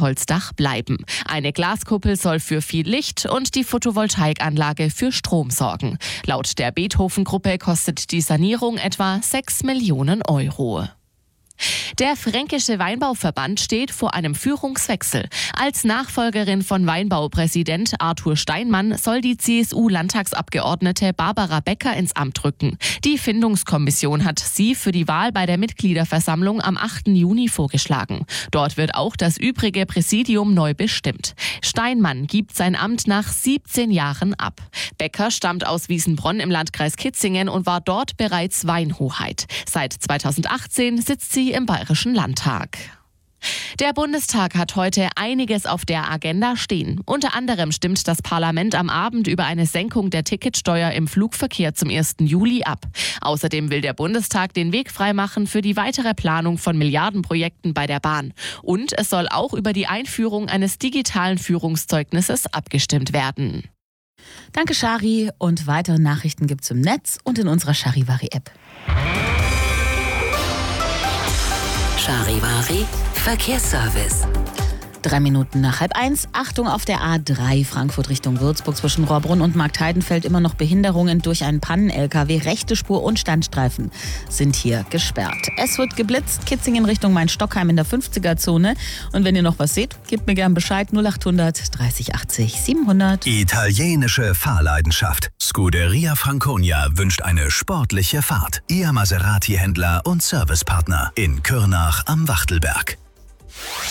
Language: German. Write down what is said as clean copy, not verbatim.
Brennholzdach bleiben. Eine Glaskuppel soll für viel Licht und die Photovoltaikanlage für Strom sorgen. Laut der Beethoven-Gruppe kostet die Sanierung etwa 6 Millionen Euro. Der Fränkische Weinbauverband steht vor einem Führungswechsel. Als Nachfolgerin von Weinbaupräsident Arthur Steinmann soll die CSU-Landtagsabgeordnete Barbara Becker ins Amt rücken. Die Findungskommission hat sie für die Wahl bei der Mitgliederversammlung am 8. Juni vorgeschlagen. Dort wird auch das übrige Präsidium neu bestimmt. Steinmann gibt sein Amt nach 17 Jahren ab. Becker stammt aus Wiesenbronn im Landkreis Kitzingen und war dort bereits Weinhoheit. Seit 2018 sitzt sie im Bayerischen Landtag. Der Bundestag hat heute einiges auf der Agenda stehen. Unter anderem stimmt das Parlament am Abend über eine Senkung der Ticketsteuer im Flugverkehr zum 1. Juli ab. Außerdem will der Bundestag den Weg freimachen für die weitere Planung von Milliardenprojekten bei der Bahn. Und es soll auch über die Einführung eines digitalen Führungszeugnisses abgestimmt werden. Danke, Shari. Und weitere Nachrichten gibt's im Netz und in unserer Charivari-App. Charivari Verkehrsservice. 3 Minuten nach 12:30. Achtung auf der A3 Frankfurt Richtung Würzburg zwischen Rohrbrunn und Marktheidenfeld immer noch Behinderungen durch einen Pannen-LKW. Rechte Spur und Standstreifen sind hier gesperrt. Es wird geblitzt. Kitzingen Richtung Main-Stockheim in der 50er-Zone. Und wenn ihr noch was seht, gebt mir gern Bescheid. 0800 30 80 700. Italienische Fahrleidenschaft. Scuderia Franconia wünscht eine sportliche Fahrt. Ihr Maserati-Händler und Servicepartner in Kürnach am Wachtelberg.